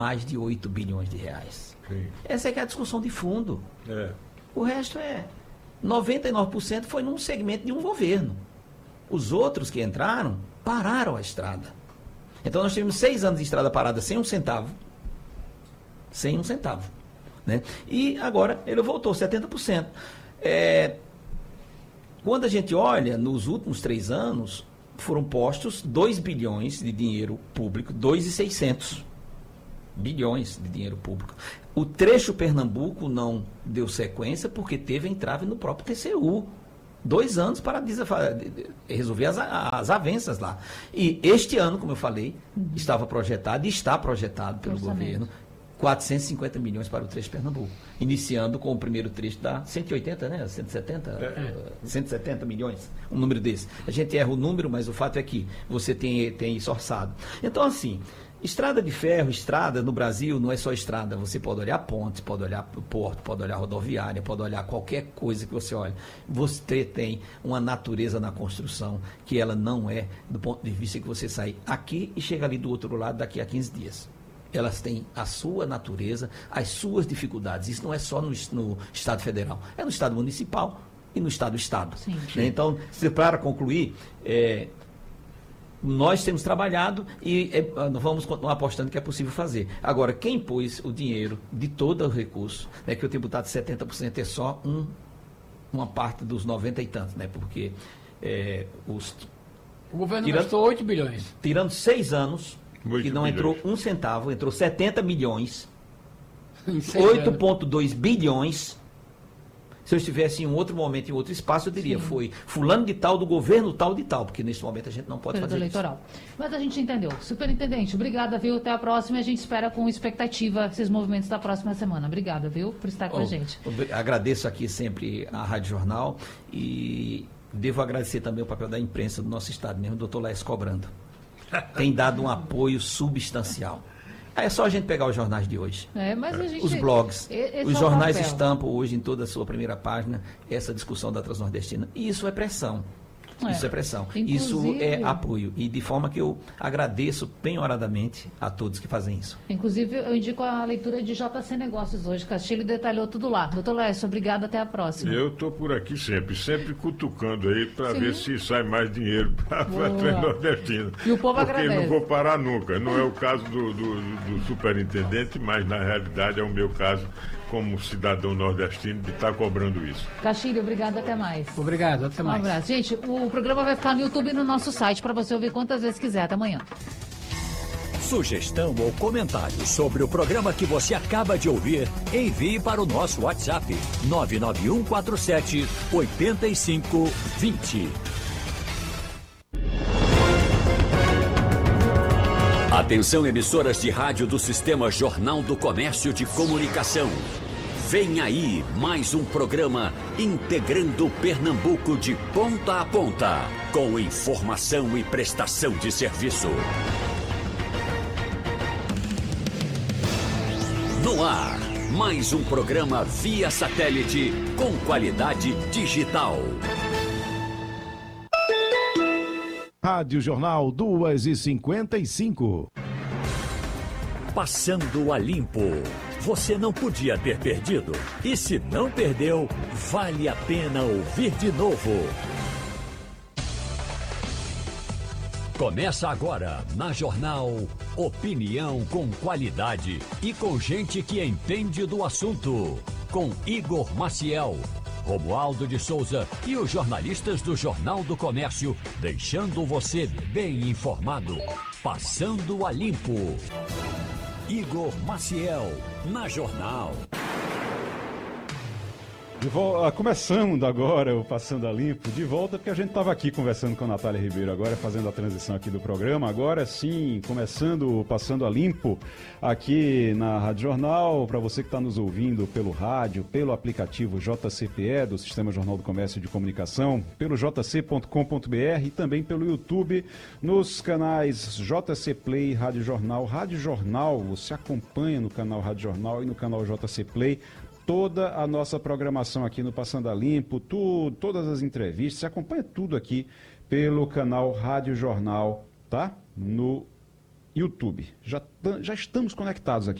mais de 8 bilhões de reais. Sim. Essa é que é a discussão de fundo. O resto 99% foi num segmento de um governo. Os outros que entraram pararam a estrada. Então nós tivemos 6 anos de estrada parada sem um centavo. Sem um centavo. Né? E agora ele voltou 70%. Quando a gente olha, nos últimos 3 anos, foram postos 2 bilhões de dinheiro público, 2.600 bilhões de dinheiro público. O trecho Pernambuco não deu sequência porque teve entrave no próprio TCU. 2 anos para resolver as avanças lá. E este ano, como eu falei, estava projetado e está projetado pelo governo 450 milhões para o trecho Pernambuco. Iniciando com o primeiro trecho da 180, né? 170 milhões, um número desse. A gente erra o número, mas o fato é que você tem isso orçado. Então, assim, estrada de ferro, estrada no Brasil não é só estrada. Você pode olhar pontes, pode olhar porto, pode olhar rodoviária, pode olhar qualquer coisa que você olhe. Você tem uma natureza na construção que ela não é do ponto de vista que você sai aqui e chega ali do outro lado daqui a 15 dias. Elas têm a sua natureza, as suas dificuldades. Isso não é só no Estado Federal, é no Estado Municipal e no Estado. Sim. Então, para concluir, nós temos trabalhado e nós vamos continuar apostando que é possível fazer. Agora, quem pôs o dinheiro de todo o recurso, que eu tenho botado 70% é só uma parte dos 90 e tantos, né? Porque o governo gastou 8 bilhões. Tirando 6 anos, que não bilhões. entrou um centavo, entrou 70 milhões, 8,2 bilhões. Se eu estivesse em um outro momento, em outro espaço, eu diria, foi fulano de tal do governo tal de tal, porque nesse momento a gente não pode fazer eleitoral. Mas a gente entendeu. Superintendente, obrigada, viu? Até a próxima. A gente espera com expectativa esses movimentos da próxima semana. Obrigada, viu, por estar com a gente. Agradeço aqui sempre a Rádio Jornal e devo agradecer também o papel da imprensa do nosso estado mesmo, o doutor Laércio Cobrando. Tem dado um apoio substancial. É só a gente pegar os jornais de hoje. Mas a gente, os blogs. Os jornais estampam hoje em toda a sua primeira página essa discussão da Transnordestina. E isso é pressão. Isso é pressão. Isso é apoio. E de forma que eu agradeço penhoradamente a todos que fazem isso. Inclusive, eu indico a leitura de JC Negócios hoje. Castilho detalhou tudo lá. Doutor Laércio, obrigado. Até a próxima. Eu estou por aqui sempre cutucando aí para ver se sai mais dinheiro para a Transnordestina. E o povo agradece. Porque não vou parar nunca. Não é o caso do superintendente, mas na realidade é o meu caso como cidadão nordestino de estar cobrando isso. Castilho, obrigado, até mais. Obrigado, até mais. Um abraço. Gente, o programa vai ficar no YouTube e no nosso site para você ouvir quantas vezes quiser. Até amanhã. Sugestão ou comentário sobre o programa que você acaba de ouvir, envie para o nosso WhatsApp 99147 8520. Atenção, emissoras de rádio do Sistema Jornal do Comércio de Comunicação. Vem aí mais um programa integrando Pernambuco de ponta a ponta, com informação e prestação de serviço. No ar, mais um programa via satélite com qualidade digital. Rádio Jornal 2h55. Passando a limpo. Você não podia ter perdido. E se não perdeu, vale a pena ouvir de novo. Começa agora, na Jornal, opinião com qualidade e com gente que entende do assunto. Com Igor Maciel, Romualdo de Souza e os jornalistas do Jornal do Comércio, deixando você bem informado. Passando a limpo. Igor Maciel, na Jornal. Começando agora o Passando a Limpo, de volta, porque a gente estava aqui conversando com a Natália Ribeiro agora, fazendo a transição aqui do programa, agora sim, começando o Passando a Limpo, aqui na Rádio Jornal, para você que está nos ouvindo pelo rádio, pelo aplicativo JCPE, do Sistema Jornal do Comércio de Comunicação, pelo jc.com.br e também pelo YouTube, nos canais JC Play, Rádio Jornal, você acompanha no canal Rádio Jornal e no canal JC Play, toda a nossa programação aqui no Passando a Limpo, todas as entrevistas, você acompanha tudo aqui pelo canal Rádio Jornal, tá? No YouTube. Já estamos conectados aqui.